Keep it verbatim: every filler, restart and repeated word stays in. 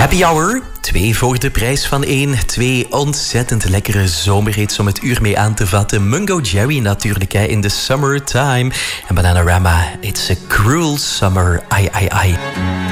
Happy Hour, twee voor de prijs van één. Twee ontzettend lekkere zomerhits om het uur mee aan te vatten. Mungo Jerry natuurlijk, hè, in the summertime. En Bananarama, It's a Cruel Summer, ai ai ai.